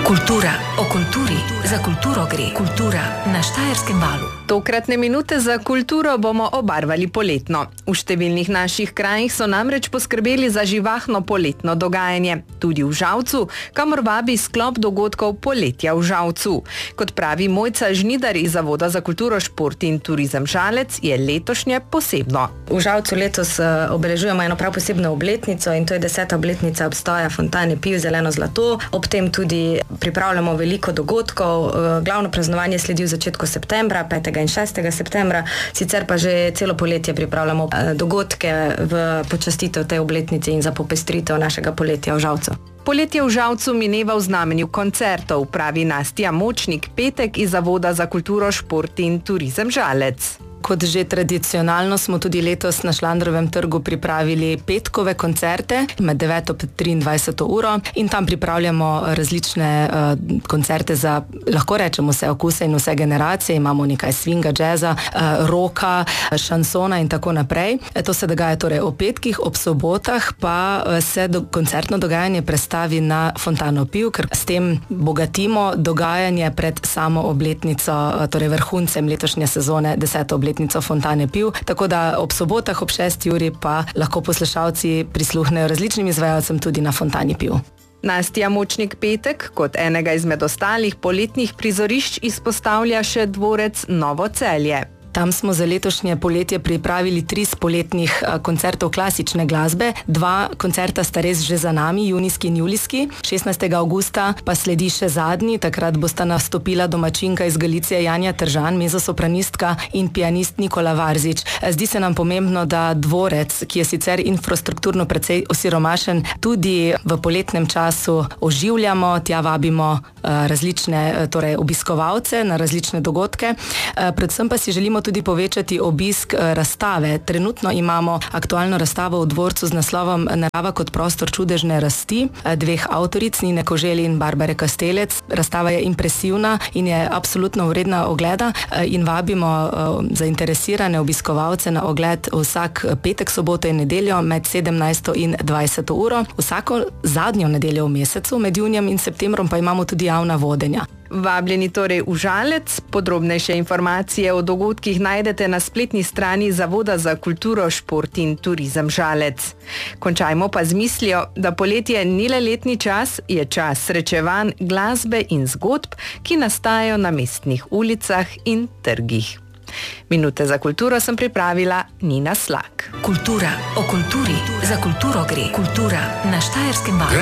Kultura o kulturi, za kulturo gre. Kultura na Štajerskem valu. Tokratne minute za kulturo bomo obarvali poletno. V številnih naših krajih so namreč poskrbeli za živahno poletno dogajanje. Tudi v Žalcu, kamor vabi sklop dogodkov Poletja v Žalcu. Kot pravi Mojca Žnidar iz Zavoda za kulturo, šport in turizem Žalec, je letošnje posebno. V Žalcu letos obeležujemo eno prav posebno obletnico in to je 10. obletnica obstoja fontane Piv Zeleno zlato. Ob tem tudi pripravljamo veliko dogodkov. Glavno praznovanje sledi v začetku septembra, 5. in 6. septembra. Sicer pa že celo poletje pripravljamo dogodke v počastitev te obletnice in za popestritev našega poletja v Žalcu. Poletje v Žalcu mineva v znamenju koncertov, pravi Nastja Močnik Petek iz Zavoda za kulturo, šport in turizem Žalec. Kot že tradicionalno smo tudi letos na Šlandrovem trgu pripravili petkove koncerte med 9. in 23. uro in tam pripravljamo različne koncerte za, lahko rečemo, vse okuse in vse generacije. Imamo nekaj swinga, jazza, rocka, šansona in tako naprej. To se dogaja torej o petkih, ob sobotah pa se koncertno dogajanje prestavi na fontano Piv, ker s tem bogatimo dogajanje pred samo obletnico, torej vrhuncem letošnje sezone, 10. obletnico fontane Piv, tako da ob sobotah ob 6. uri pa lahko poslušalci prisluhnejo različnim izvajalcem tudi na fontani Piv. Nastja Močnik Petek kot enega izmed ostalih poletnih prizorišč izpostavlja še dvorec Novo Celje. Tam smo za letošnje poletje pripravili 3 spoletnih koncertov klasične glasbe. 2 koncerta sta res že za nami, junijski in julijski. 16. avgusta pa sledi še zadnji, takrat bosta nastopila domačinka iz Galicije Janja Tržan, mezzosopranistka in pianist Nikola Varzič. Zdi se nam pomembno, da dvorec, ki je sicer infrastrukturno precej osiromašen, tudi v poletnem času oživljamo, tja vabimo različne obiskovalce na različne dogodke. Predvsem pa si želimo tudi povečati obisk razstave. Trenutno imamo aktualno razstavo v dvorcu z naslovom Narava kot prostor čudežne rasti 2 avtoric, Nine Koželj in Barbare Kastelec. Razstava je impresivna in je absolutno vredna ogleda in vabimo zainteresirane obiskovalce na ogled vsak petek, soboto in nedeljo med 17. in 20. uro. Vsako zadnjo nedeljo v mesecu, med junijem in septembrom pa imamo tudi javna vodenja. Vabljeni torej v Žalec. Podrobnejše informacije o dogodkih najdete na spletni strani Zavoda za kulturo, šport in turizem Žalec. Končajmo pa z mislijo, da poletje ni le letni čas, je čas srečevanj, glasbe in zgodb, ki nastajajo na mestnih ulicah in trgih. Minute za kulturo sem pripravila Nina Slak. Kultura o kulturi, za kulturo gre. Kultura na Štajerskem valu.